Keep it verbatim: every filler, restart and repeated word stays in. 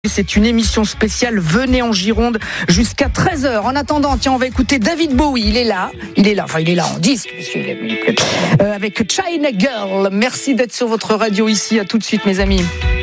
C'est une émission spéciale, venez en Gironde jusqu'à treize heures. En attendant, tiens, on va écouter David Bowie, il est là, il est là, enfin il est là en disque, il est, euh, avec China Girl. Merci d'être sur votre radio ici, à tout de suite mes amis.